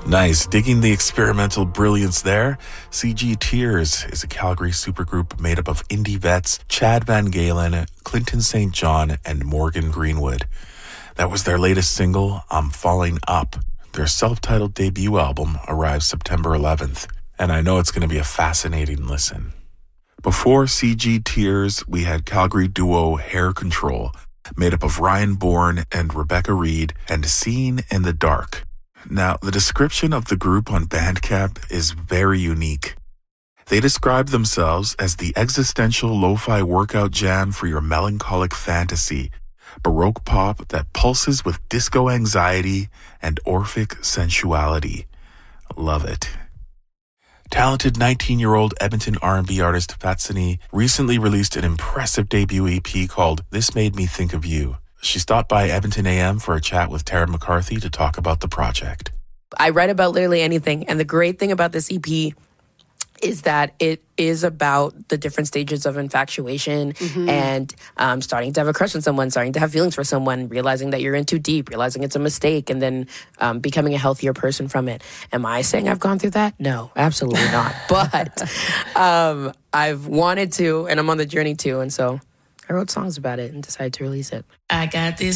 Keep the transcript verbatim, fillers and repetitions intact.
Nice. Digging the experimental brilliance there. C G Tears is a Calgary supergroup made up of indie vets Chad Van Galen, Clinton Saint John, and Morgan Greenwood. That was their latest single, I'm Falling Up. Their self-titled debut album arrives September eleventh, and I know it's going to be a fascinating listen. Before C G Tears, we had Calgary duo Hair Control, made up of Ryan Bourne and Rebecca Reed, and Seen in the Dark. Now, the description of the group on Bandcamp is very unique. They describe themselves as the existential lo-fi workout jam for your melancholic fantasy, Baroque pop that pulses with disco anxiety and Orphic sensuality. Love it. Talented nineteen-year-old Edmonton R and B artist Fatsini recently released an impressive debut E P called This Made Me Think of You. She stopped by Edmonton A M for a chat with Tara McCarthy to talk about the project. I write about literally anything, and the great thing about this E P is that it is about the different stages of infatuation mm-hmm. and um, starting to have a crush on someone, starting to have feelings for someone, realizing that you're in too deep, realizing it's a mistake, and then um, becoming a healthier person from it. Am I saying I've gone through that? No, absolutely not. But um, I've wanted to, and I'm on the journey to, and so I wrote songs about it and decided to release it. I got this